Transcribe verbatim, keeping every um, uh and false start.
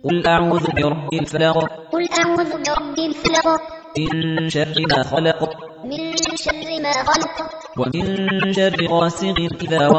قل أعوذ برب الفلق قل أعوذ برب الفلق من شر ما خلق من شر ما خلق ومن شر غاسق إذا وقب